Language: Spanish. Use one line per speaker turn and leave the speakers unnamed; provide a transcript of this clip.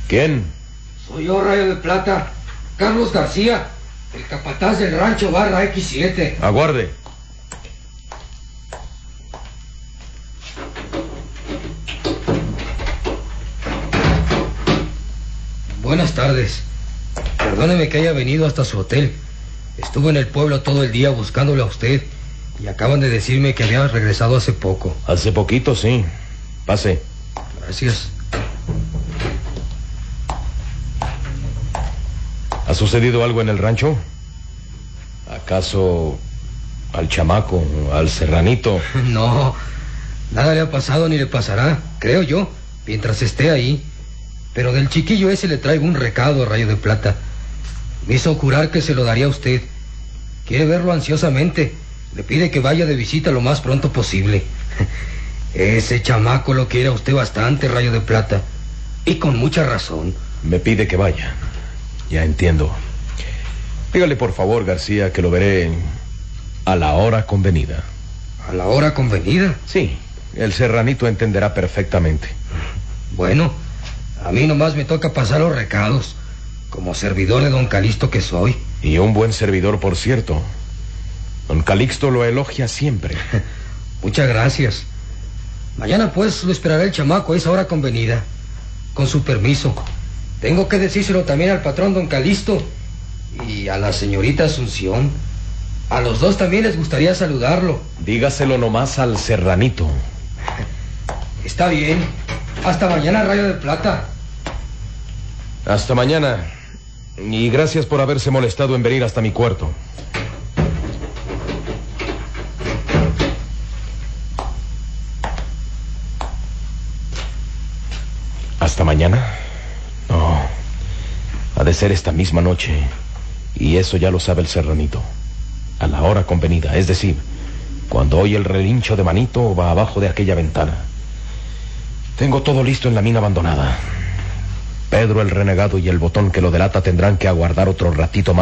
¿Quién?
Soy yo, Rayo de Plata. Carlos García, el capataz del rancho Barra X7.
Aguarde.
Buenas tardes. Perdóneme que haya venido hasta su hotel. Estuve en el pueblo todo el día buscándolo a usted y acaban de decirme que había regresado hace poco.
Hace poquito, sí. Pase.
Gracias.
¿Ha sucedido algo en el rancho? ¿Acaso al chamaco, al serranito?
No, nada le ha pasado ni le pasará, creo yo, mientras esté ahí. Pero del chiquillo ese le traigo un recado, Rayo de Plata. Me hizo jurar que se lo daría a usted. Quiere verlo ansiosamente. Le pide que vaya de visita lo más pronto posible. Ese chamaco lo quiere a usted bastante, Rayo de Plata. Y con mucha razón.
Me pide que vaya. Ya entiendo. Dígale por favor, García, que lo veré a la hora convenida.
¿A la hora convenida?
Sí, el serranito entenderá perfectamente.
Bueno, a mí nomás me toca pasar los recados, como servidor de don Calixto que soy.
Y un buen servidor, por cierto. Don Calixto lo elogia siempre.
Muchas gracias. Mañana pues lo esperará el chamaco a esa hora convenida. Con su permiso. Tengo que decírselo también al patrón don Calixto y a la señorita Asunción. A los dos también les gustaría saludarlo.
Dígaselo nomás al serranito.
Está bien. Hasta mañana, Rayo de Plata.
Hasta mañana. Y gracias por haberse molestado en venir hasta mi cuarto. ¿Hasta mañana? No. Ha de ser esta misma noche. Y eso ya lo sabe el serranito. A la hora convenida, es decir, cuando oye el relincho de Manito va abajo de aquella ventana. Tengo todo listo en la mina abandonada. Pedro el renegado y el botón que lo delata tendrán que aguardar otro ratito más.